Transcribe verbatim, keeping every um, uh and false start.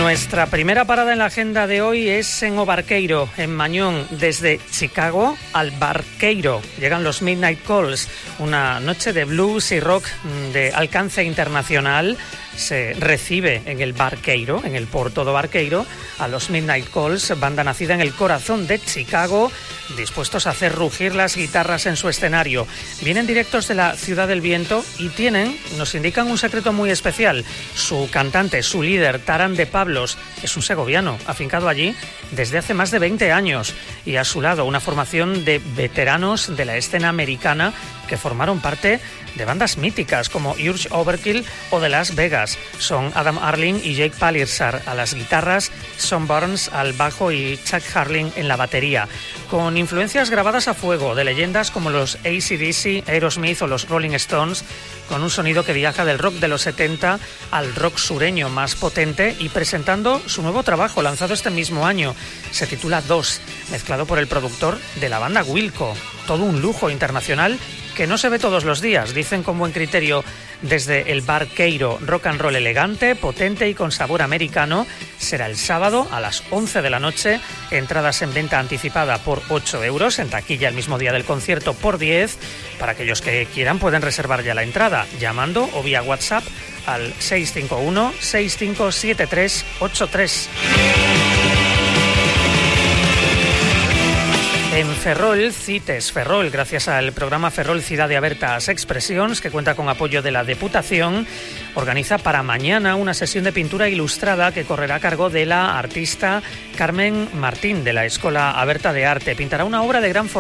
Nuestra primera parada en la agenda de hoy es en O Barqueiro, en Mañón, desde Chicago al Barqueiro. Llegan los Midnight Calls, una noche de blues y rock de alcance internacional. Se recibe en el Barqueiro, en el Porto do Barqueiro, a los Midnight Calls, banda nacida en el corazón de Chicago, dispuestos a hacer rugir las guitarras en su escenario. Vienen directos de la Ciudad del Viento y tienen, nos indican un secreto muy especial. Su cantante, su líder, Taran de Pablos, es un segoviano, afincado allí desde hace más de veinte años, y a su lado una formación de veteranos de la escena americana que formaron parte de bandas míticas como Urge Overkill o de Las Vegas. Son Adam Arling y Jake Palirsar a las guitarras, Sean Burns al bajo y Chuck Harling en la batería, con influencias grabadas a fuego de leyendas como los A C D C, Aerosmith o los Rolling Stones, con un sonido que viaja del rock de los setenta al rock sureño más potente, y presentando su nuevo trabajo lanzado este mismo año. Se titula Dos, mezclado por el productor de la banda Wilco. Todo un lujo internacional que no se ve todos los días, dicen con buen criterio desde el Barqueiro. Rock and roll elegante, potente y con sabor americano. Será el sábado a las once de la noche. Entradas en venta anticipada por ocho euros, en taquilla el mismo día del concierto por diez. Para aquellos que quieran pueden reservar ya la entrada llamando o vía WhatsApp al seis cinco uno, seis cinco siete tres, ocho tres. En Ferrol, Cites Ferrol, gracias al programa Ferrol Cidade Aberta ás Expresións, que cuenta con apoyo de la Deputación, organiza para mañana una sesión de pintura ilustrada que correrá a cargo de la artista Carmen Martín, de la Escola Aberta de Arte. Pintará una obra de gran formato